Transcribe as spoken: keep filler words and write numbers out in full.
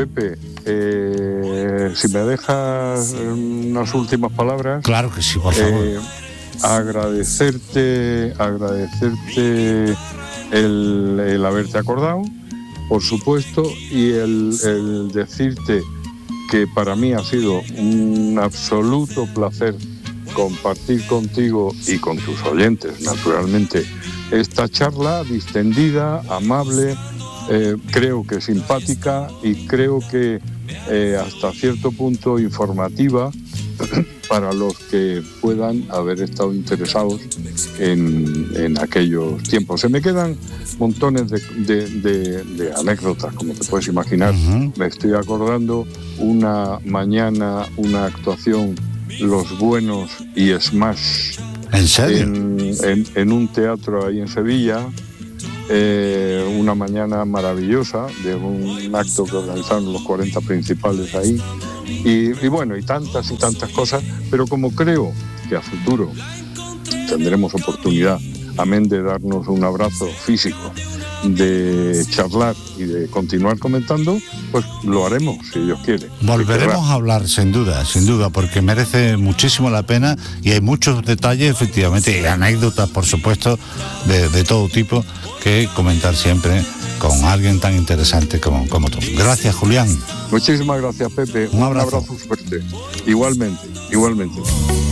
Pepe, eh, si me dejas unas últimas palabras. Claro que sí, por favor. Eh, agradecerte, agradecerte el, el haberte acordado, por supuesto, y el, el decirte que para mí ha sido un absoluto placer compartir contigo y con tus oyentes, naturalmente, esta charla distendida, amable, eh, creo que simpática y creo que eh, hasta cierto punto informativa para los que puedan haber estado interesados en, en aquellos tiempos. Se me quedan montones de, de, de, de anécdotas, como te puedes imaginar. Uh-huh. Me estoy acordando una mañana, una actuación Los Buenos y Smash. ¿En serio? En, en, en un teatro ahí en Sevilla. Eh, una mañana maravillosa de un acto que organizaron los cuarenta principales ahí. Y, y bueno, y tantas y tantas cosas, pero como creo que a futuro tendremos oportunidad, amén de darnos un abrazo físico, de charlar y de continuar comentando, pues lo haremos, si Dios quiere. Volveremos a hablar, sin duda, sin duda, porque merece muchísimo la pena y hay muchos detalles, efectivamente, y anécdotas, por supuesto, de, de todo tipo, que comentar siempre con alguien tan interesante como, como tú. Gracias, Julián. Muchísimas gracias, Pepe. Un abrazo. Un abrazo fuerte. Igualmente, igualmente.